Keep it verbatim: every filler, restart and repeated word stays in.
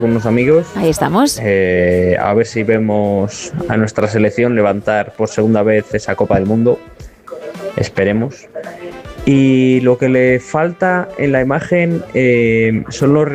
con unos amigos. Ahí estamos. Eh, a ver si vemos a nuestra selección levantar por segunda vez esa Copa del Mundo. Esperemos. Y lo que le falta en la imagen eh, son los